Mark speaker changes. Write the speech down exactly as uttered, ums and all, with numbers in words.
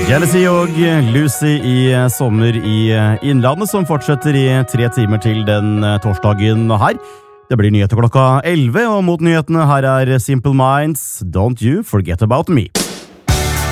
Speaker 1: Jealousy og Lucy i sommer i Innlandet, som fortsetter i tre timer til den torsdagen her. Det blir nyheter klokka elleve, og mot nyhetene her er Simple Minds, Don't You Forget About Me.